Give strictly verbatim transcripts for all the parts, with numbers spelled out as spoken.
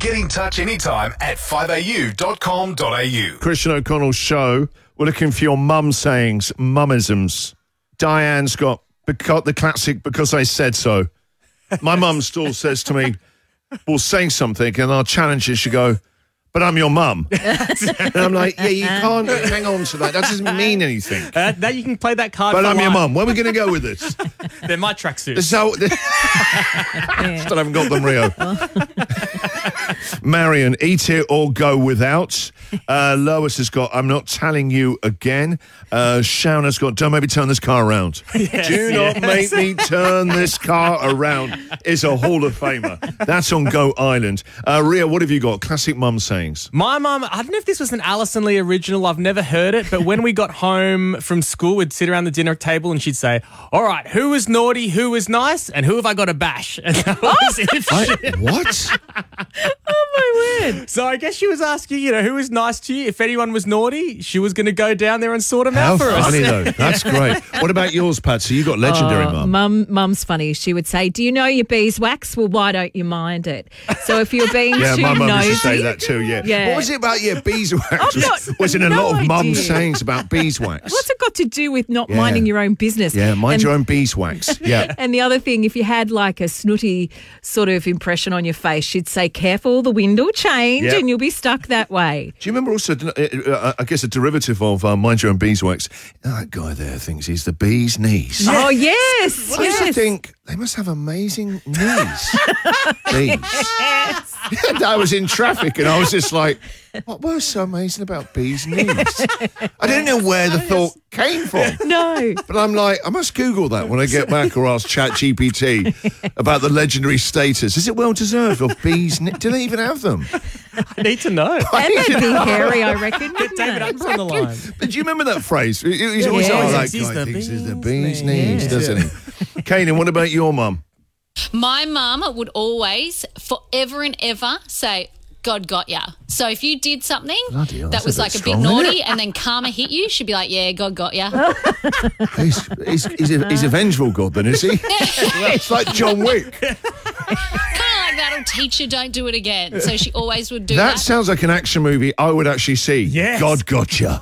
Get in touch anytime at five a u dot com dot a u. Christian O'Connell's show. We're looking for your mum sayings, mummisms. Diane's got beca- the classic because I said so. My mum still says to me, we'll say something and I'll challenge you. She go, but I'm your mum. And I'm like, yeah, you can't hang on to that. That doesn't mean anything. Uh, that you can play that card. But for I'm life. your mum. Where are we going to go with this? They're my tracksuits. This is how, Still haven't got them, Rio. Marion, eat it or go without. Uh, Lois has got, I'm not telling you again. Uh, Shauna's got, don't make me turn this car around. Yes, Do not yes. make me turn this car around. Is a Hall of Famer. That's on Go Island. Uh, Ria, what have you got? Classic mum sayings. My mum, I don't know if this was an Alison Lee original. I've never heard it, but when we got home from school, we'd sit around the dinner table and she'd say, all right, who was naughty, who was nice, and who have I got to bash? And that was it. I, what? Oh, my word. So I guess she was asking, you know, who was nice to you? If anyone was naughty, she was going to go down there and sort them How out for funny, us. though. That's great. What about yours, Patsy? You got legendary Oh, mum. mum. Mum's funny. She would say, do you know your beeswax? Well, why don't you mind it? So if you're being Yeah, too my mum nosy... used to say that too, yeah. Yeah. What was it about, yeah, beeswax? I've Was, not- was in a no lot of mum idea. sayings about beeswax. What's it got to do with not Yeah. minding your own business? Yeah, mind and, your own beeswax. Yeah. And the other thing, if you had like a snooty sort of impression on your face, she'd say, careful, the wind will change Yep. and you'll be stuck that way. Do you remember also, uh, uh, I guess, a derivative of uh, mind your own beeswax? That guy there thinks he's the bee's knees. Oh, yes. I used to yes. think they must have amazing knees. Bees. I was in traffic and I was just like, what was so amazing about bees' knees? I didn't know where the thought came from. No. But I'm like, I must Google that when I get back or ask ChatGPT about the legendary status. Is it well deserved of bees? Kne- Do they even have them? I need to know. And they'd be hairy, I reckon. Get David Adams on the line. But do you remember that phrase? He- He's always Yeah. oh, that Yes, he's guy the thinks he's the bee's bee's knees. knees, doesn't he? Kanan, what about your mum? My mum would always, forever and ever, say, God got ya. So if you did something Bloody hell, that that's was a like bit a bit strong, isn't naughty it? and then karma hit you, she'd be like, yeah, God got ya. He's, he's, he's, a, he's a vengeful god then, is he? It's like John Wick. Kind of like that'll teach you, don't do it again. So she always would do That that. sounds like an action movie I would actually see. Yes. God gotcha.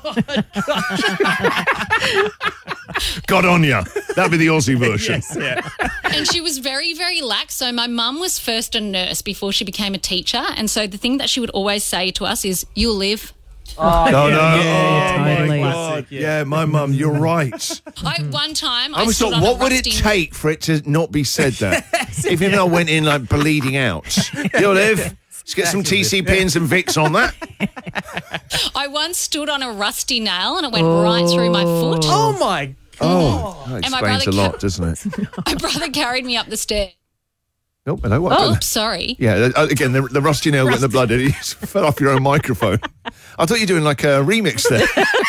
God on ya. That'd be the Aussie version. Yes, yeah. And she was very, very lax. So my mum was first a nurse before she became a teacher. And so the thing that she would always say to us is, you'll live. No, no. yeah, oh, totally. my Classic, God. yeah. Yeah, my mum, you're right. I, one time I I, always stood thought, on a what would it rusty- take for it to not be said that? If even I went in like bleeding out. You'll live. Let's get some T C P and some Vicks on that. I once stood on a rusty nail and it went right through my foot. Oh, my Oh, that And my explains a brother lot, kept- doesn't it? My brother carried me up the stairs. Oh, hello. What? Oh, oops, sorry. Yeah, uh, again, the, the rusty nail got in the blood. It fell off your own microphone. I thought you were doing like a remix there.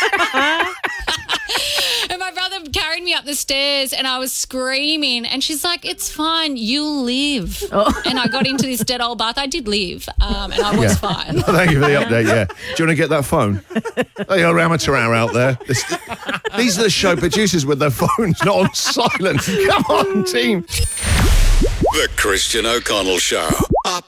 And my brother carried me up the stairs and I was screaming and she's like, it's fine, you'll live. And I got into this dead old bath. I did live um, and I was Yeah. fine. Thank you for the update, yeah. Do you want to get that phone? There you are, amateur hour out there. This, these are the show producers with their phones not on silent. Come on, team. The Christian O'Connell Show. Up